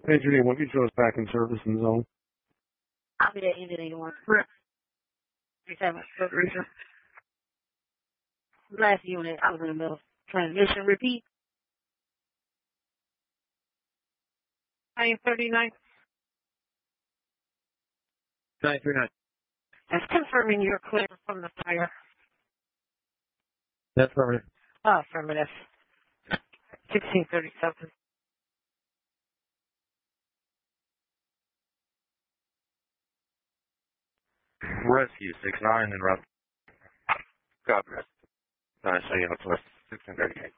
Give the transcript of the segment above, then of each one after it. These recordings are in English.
Hey, Judy, when you chose back in service in the zone? I'll be at Engine 81. Correct. 37, Cook Region. Last unit, I was in the middle of transmission. Repeat. 939. 939. That's confirming you're clear from the fire. That's affirmative. Affirmative. 1637. Rescue 6-9 and route. Copy. Nice, so you know, it's 1638.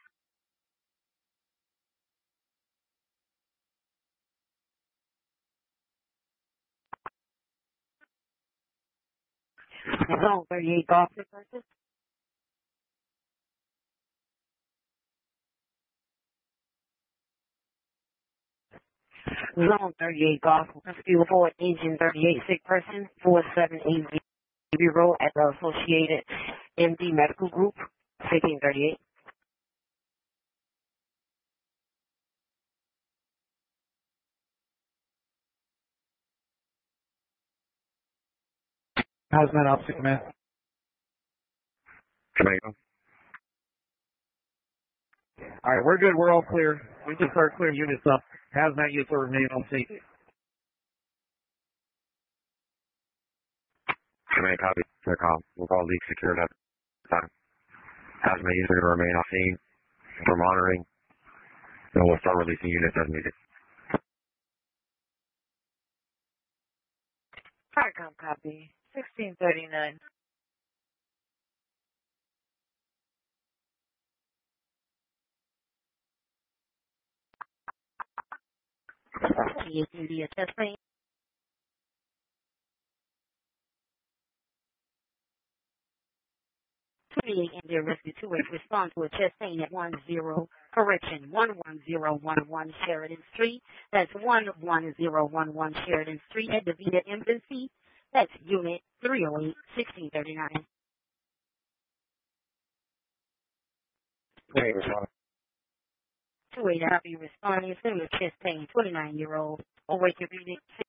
Zone 38 golf resources. Zone 38 golf. Rescue forward engine 38 sick person 4780 at the Associated MD Medical Group 1638. Hazmat Officer Command. Jamaica. All right, we're good. We're all clear. We can start clearing units up. Hazmat units will remain on scene. Jamaica, copy. We'll call leak secured at the time. Hazmat units are going to remain off scene for monitoring. And we'll start releasing units as needed. Firecom copy. 1639. India chest pain. 28 India Rescue 2H respond to a chest pain at 1-0, correction, 11011 Sheridan Street. That's 11011 Sheridan Street at Davita Embassy. That's Unit 308, 1639. Hey, respond. 28 I'll be responding. Similar chest pain, 29-year-old. Awake your unit